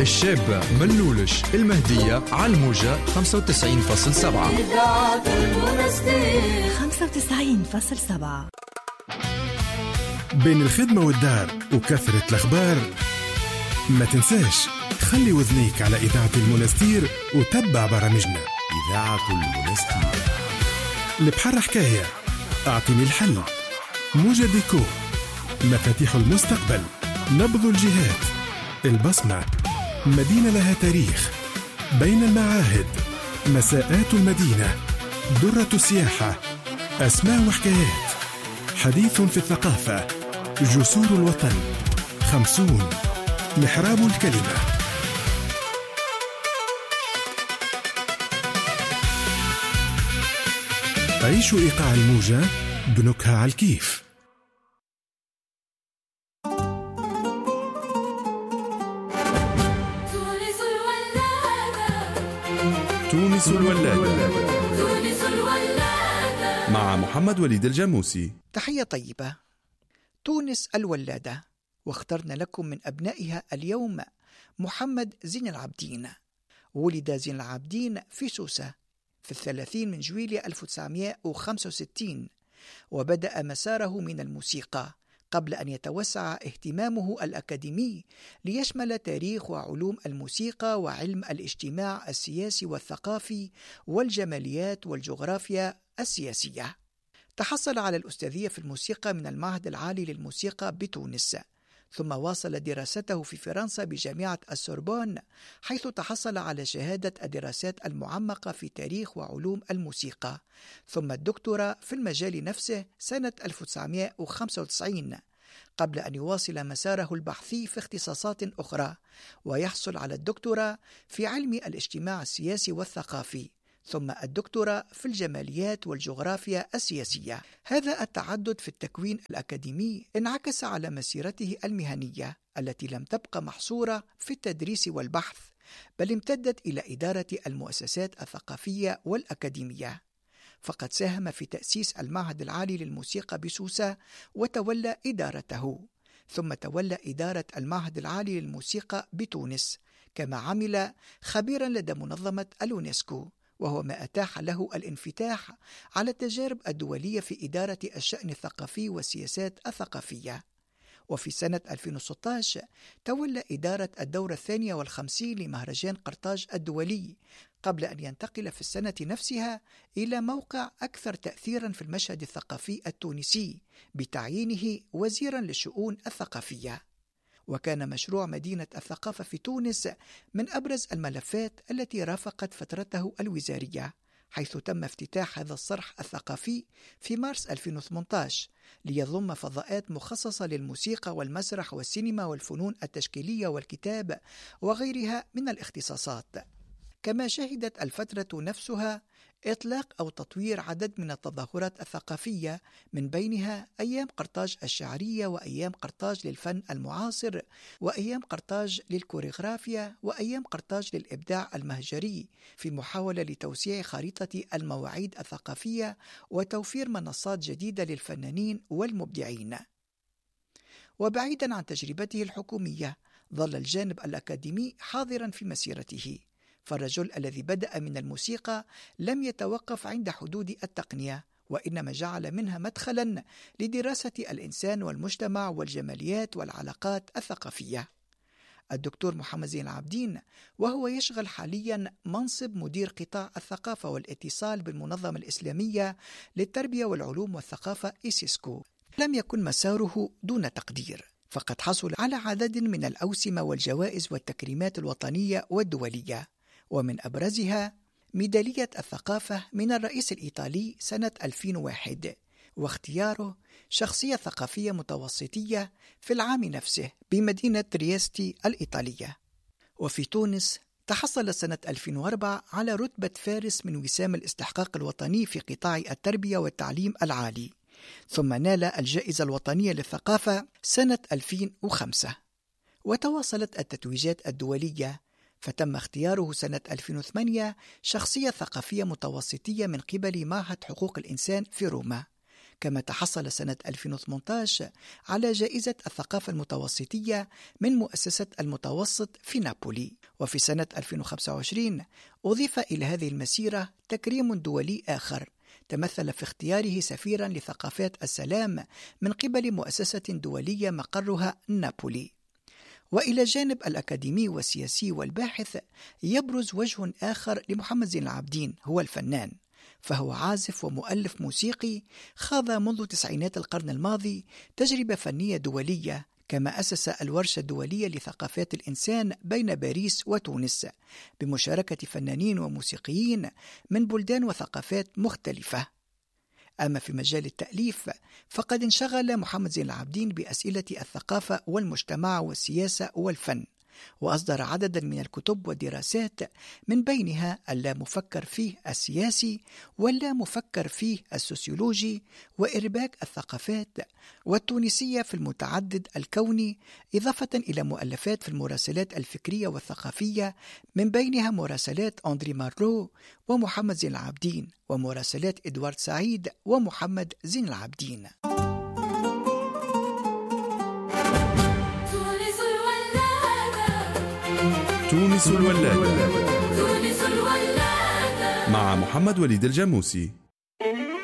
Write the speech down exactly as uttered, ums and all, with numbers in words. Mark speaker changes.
Speaker 1: الشابة ملولش المهدية على الموجة خمسة وتسعين فاصلة سبعة.
Speaker 2: إذاعة المنستير
Speaker 3: خمسة وتسعين فاصلة سبعة.
Speaker 4: بين الخدمة والدار وكثرة الأخبار ما تنساش خلي وذنيك على إذاعة المنستير وتبع برامجنا.
Speaker 5: إذاعة المنستير.
Speaker 4: البحر حكاية، أعطيني الحل، موجة ديكو، مفاتيح المستقبل، نبض الجهات، البصمة، مدينة لها تاريخ، بين المعاهد، مساءات المدينة، درة السياحة، أسماء وحكايات، حديث في الثقافة، جسور الوطن، خمسون، محراب الكلمة. عيشوا إيقاع الموجة بنكهة على الكيف.
Speaker 5: تونس الولادة مع محمد وليد الجاموسي.
Speaker 6: تحية طيبة. تونس الولادة، واخترنا لكم من أبنائها اليوم محمد زين العابدين. ولد زين العابدين في سوسة في الثلاثين من جويلية ألف وتسعمائة وخمسة وستين، وبدأ مساره من الموسيقى قبل أن يتوسع اهتمامه الأكاديمي ليشمل تاريخ وعلوم الموسيقى وعلم الاجتماع السياسي والثقافي والجماليات والجغرافيا السياسية. تحصل على الأستاذية في الموسيقى من المعهد العالي للموسيقى بتونس، ثم واصل دراسته في فرنسا بجامعة السوربون، حيث تحصل على شهادة الدراسات المعمقة في تاريخ وعلوم الموسيقى، ثم الدكتوراه في المجال نفسه سنة ألف وتسعمائة وخمسة وتسعين، قبل أن يواصل مساره البحثي في اختصاصات أخرى ويحصل على الدكتوراه في علم الاجتماع السياسي والثقافي، ثم الدكتوراه في الجماليات والجغرافيا السياسية. هذا التعدد في التكوين الأكاديمي انعكس على مسيرته المهنية التي لم تبقى محصورة في التدريس والبحث، بل امتدت إلى إدارة المؤسسات الثقافية والأكاديمية. فقد ساهم في تأسيس المعهد العالي للموسيقى بسوسة وتولى إدارته، ثم تولى إدارة المعهد العالي للموسيقى بتونس، كما عمل خبيرا لدى منظمة اليونسكو، وهو ما أتاح له الانفتاح على التجارب الدولية في إدارة الشأن الثقافي والسياسات الثقافية. وفي سنة ألفين وستة عشر تولى إدارة الدورة الثانية والخمسين لمهرجان قرطاج الدولي، قبل أن ينتقل في السنة نفسها إلى موقع أكثر تأثيرا في المشهد الثقافي التونسي بتعيينه وزيرا للشؤون الثقافية. وكان مشروع مدينة الثقافة في تونس من أبرز الملفات التي رافقت فترته الوزارية، حيث تم افتتاح هذا الصرح الثقافي في مارس ألفين وثمانية عشر ليضم فضاءات مخصصة للموسيقى والمسرح والسينما والفنون التشكيلية والكتاب وغيرها من الاختصاصات. كما شهدت الفترة نفسها إطلاق أو تطوير عدد من التظاهرات الثقافية، من بينها أيام قرطاج الشعرية، وأيام قرطاج للفن المعاصر، وأيام قرطاج للكوريغرافيا، وأيام قرطاج للإبداع المهجري، في محاولة لتوسيع خريطة المواعيد الثقافية وتوفير منصات جديدة للفنانين والمبدعين. وبعيدا عن تجربته الحكومية، ظل الجانب الأكاديمي حاضرا في مسيرته، فالرجل الذي بدأ من الموسيقى لم يتوقف عند حدود التقنية، وإنما جعل منها مدخلا لدراسة الإنسان والمجتمع والجماليات والعلاقات الثقافية. الدكتور محمد زين العابدين، وهو يشغل حاليا منصب مدير قطاع الثقافة والاتصال بالمنظمة الإسلامية للتربية والعلوم والثقافة إيسيسكو، لم يكن مساره دون تقدير، فقد حصل على عدد من الأوسمة والجوائز والتكريمات الوطنية والدولية، ومن أبرزها ميدالية الثقافة من الرئيس الإيطالي سنة ألفين وواحد، واختياره شخصية ثقافية متوسطية في العام نفسه بمدينة تريستي الإيطالية. وفي تونس تحصل سنة ألفين وأربعة على رتبة فارس من وسام الاستحقاق الوطني في قطاع التربية والتعليم العالي، ثم نال الجائزة الوطنية للثقافة سنة ألفين وخمسة. وتواصلت التتويجات الدولية، فتم اختياره سنة ألفين وثمانية شخصية ثقافية متوسطية من قبل معهد حقوق الإنسان في روما، كما تحصل سنة ألفين وثمانية عشر على جائزة الثقافة المتوسطية من مؤسسة المتوسط في نابولي. وفي سنة ألفين وخمسة وعشرين أضيف إلى هذه المسيرة تكريم دولي آخر تمثل في اختياره سفيرا لثقافات السلام من قبل مؤسسة دولية مقرها نابولي. وإلى جانب الأكاديمي والسياسي والباحث يبرز وجه آخر لمحمد زين العابدين هو الفنان، فهو عازف ومؤلف موسيقي خاض منذ تسعينات القرن الماضي تجربة فنية دولية، كما أسس الورشة الدولية لثقافات الإنسان بين باريس وتونس بمشاركة فنانين وموسيقيين من بلدان وثقافات مختلفة. أما في مجال التأليف فقد انشغل محمد زين العابدين بأسئلة الثقافة والمجتمع والسياسة والفن، وأصدر عددا من الكتب والدراسات من بينها اللا مفكر فيه السياسي واللا مفكر فيه السوسيولوجي وإرباك الثقافات والتونسية في المتعدد الكوني، إضافة إلى مؤلفات في المراسلات الفكرية والثقافية من بينها مراسلات أندري مارلو ومحمد زين العابدين ومراسلات إدوارد سعيد ومحمد زين العابدين.
Speaker 5: تونس الولادة
Speaker 2: تونس الولادة
Speaker 5: مع محمد وليد الجاموسي.